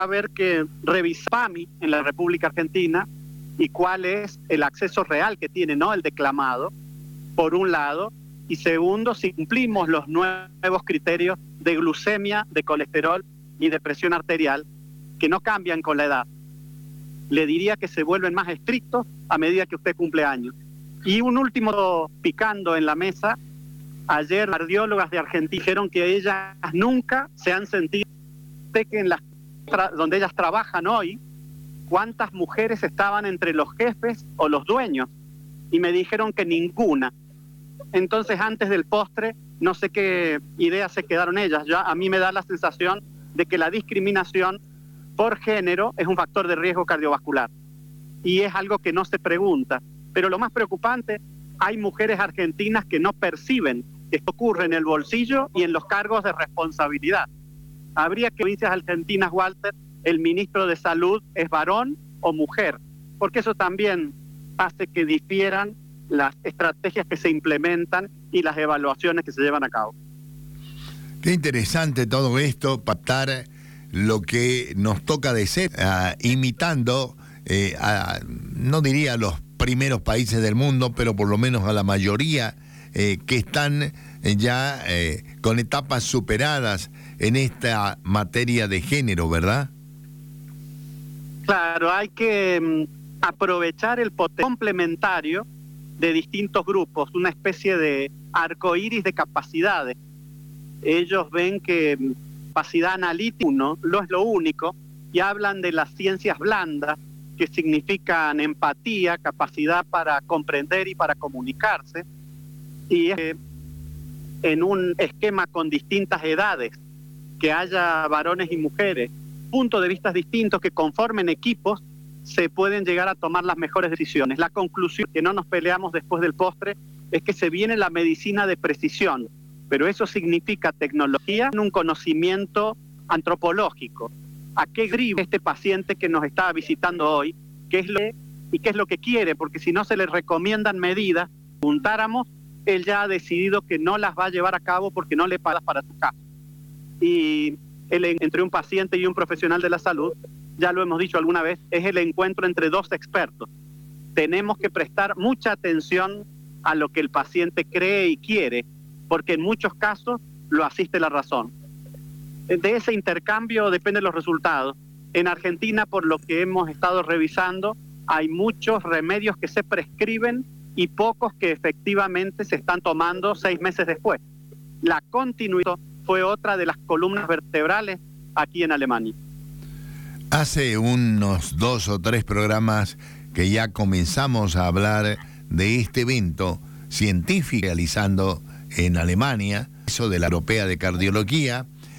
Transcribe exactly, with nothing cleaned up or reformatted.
haber que revisar P A M I en la República Argentina y cuál es el acceso real que tiene, no el declamado, por un lado, y segundo, si cumplimos los nuevos criterios de glucemia, de colesterol y de presión arterial, que no cambian con la edad. Le diría que se vuelven más estrictos a medida que usted cumple años. Y un último picando en la mesa, ayer cardiólogas de Argentina dijeron que ellas nunca se han sentido que en las donde ellas trabajan hoy, cuántas mujeres estaban entre los jefes o los dueños, y me dijeron que ninguna. Entonces, antes del postre, no sé qué ideas se quedaron ellas. Ya a mí me da la sensación de que la discriminación por género es un factor de riesgo cardiovascular, y es algo que no se pregunta. Pero lo más preocupante, hay mujeres argentinas que no perciben que esto ocurre en el bolsillo y en los cargos de responsabilidad. Habría que, en provincias argentinas, Walter, el ministro de Salud es varón o mujer, porque eso también hace que difieran las estrategias que se implementan y las evaluaciones que se llevan a cabo. Qué interesante todo esto, pactar lo que nos toca de ser, uh, imitando, eh, a, no diría a los primeros países del mundo, pero por lo menos a la mayoría eh, que están eh, ya eh, con etapas superadas en esta materia de género, ¿verdad? Claro, hay que um, aprovechar el potencial complementario de distintos grupos, una especie de arcoíris de capacidades. Ellos ven que um, capacidad analítica no es lo único, y hablan de las ciencias blandas, que significan empatía, capacidad para comprender y para comunicarse, y es que en un esquema con distintas edades, que haya varones y mujeres, puntos de vista distintos que conformen equipos, se pueden llegar a tomar las mejores decisiones. La conclusión, que no nos peleamos después del postre, es que se viene la medicina de precisión, pero eso significa tecnología en un conocimiento antropológico. ¿A qué gribe este paciente que nos está visitando hoy? ¿Qué es lo que, y qué es lo que quiere? Porque si no se le recomiendan medidas, preguntáramos, él ya ha decidido que no las va a llevar a cabo porque no le pagas para tu caso. Y el, entre un paciente y un profesional de la salud, ya lo hemos dicho alguna vez, es el encuentro entre dos expertos. Tenemos que prestar mucha atención a lo que el paciente cree y quiere, porque en muchos casos lo asiste la razón. De ese intercambio dependen los resultados. En Argentina, por lo que hemos estado revisando, hay muchos remedios que se prescriben y pocos que efectivamente se están tomando seis meses después. La continuidad fue otra de las columnas vertebrales aquí en Alemania. Hace unos dos o tres programas que ya comenzamos a hablar de este evento científico realizando en Alemania, eso de la Europea de Cardiología,